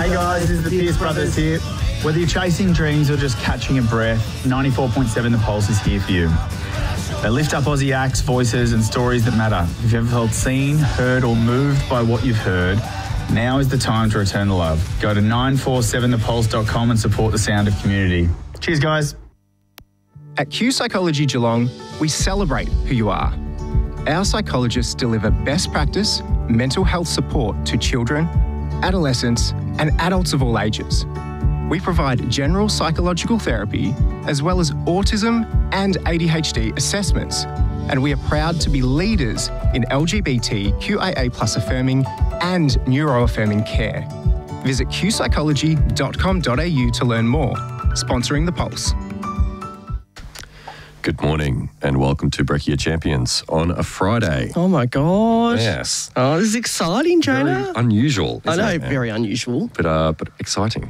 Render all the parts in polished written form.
Hey guys, this is the Pierce Brothers here. Whether you're chasing dreams or just catching a breath, 94.7 The Pulse is here for you. They lift up Aussie acts, voices and stories that matter. If you've ever felt seen, heard or moved by what you've heard, now is the time to return the love. Go to 947thepulse.com and support the sound of community. Cheers, guys. At Q Psychology Geelong, we celebrate who you are. Our psychologists deliver best practice mental health support to children, adolescents and adults of all ages. We provide general psychological therapy as well as autism and ADHD assessments, and we are proud to be leaders in LGBTQIA+ affirming and neuroaffirming care. Visit qpsychology.com.au to learn more. Sponsoring The Pulse. Good morning and welcome to Breccia Champions on a Friday. Oh my gosh. Yes. Oh, this is exciting, Jonah. Very unusual. I know, it? very unusual. But exciting.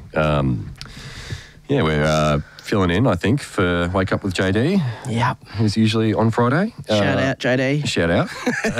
We're filling in, I think, for Wake Up with JD. Yep. Who's usually on Friday. Shout out, JD. Shout out.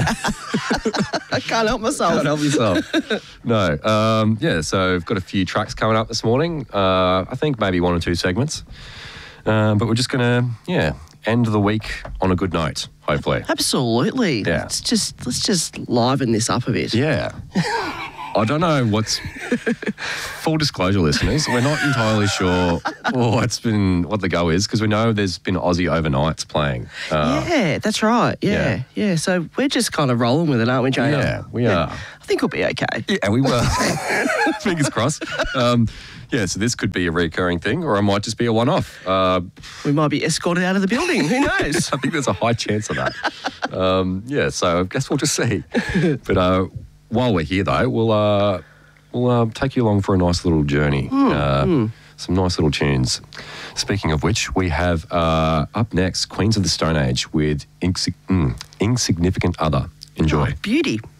I can't help myself. Can't help yourself. No. So we've got a few tracks coming up this morning. I think maybe one or two segments. But we're just going to, end the week on a good note, hopefully. Absolutely. Yeah. Let's just liven this up a bit. Yeah. I don't know what's... Full disclosure, listeners, we're not entirely sure what the go is because we know there's been Aussie overnights playing. Yeah, that's right. Yeah. So we're just kind of rolling with it, aren't we, Jonah? Yeah, we are. I think we'll be okay. Yeah, we were. Fingers crossed. So this could be a recurring thing or it might just be a one-off. We might be escorted out of the building. Who knows? I think there's a high chance of that. So I guess we'll just see. But while we're here, though, we'll take you along for a nice little journey. Some nice little tunes. Speaking of which, we have up next Queens of the Stone Age with Insignificant Other. Enjoy. Oh, beauty.